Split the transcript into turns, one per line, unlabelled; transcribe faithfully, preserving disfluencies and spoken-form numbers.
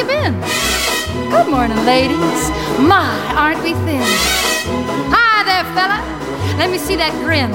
been? Good morning, ladies. My, aren't we thin? Hi there, fella. Let me see that grin.